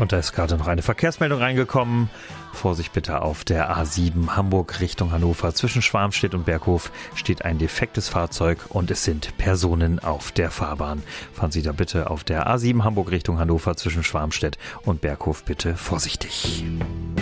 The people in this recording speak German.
Und da ist gerade noch eine Verkehrsmeldung reingekommen. Vorsicht bitte auf der A7 Hamburg Richtung Hannover. Zwischen Schwarmstedt und Berghof steht ein defektes Fahrzeug und es sind Personen auf der Fahrbahn. Fahren Sie da bitte auf der A7 Hamburg Richtung Hannover zwischen Schwarmstedt und Berghof bitte vorsichtig.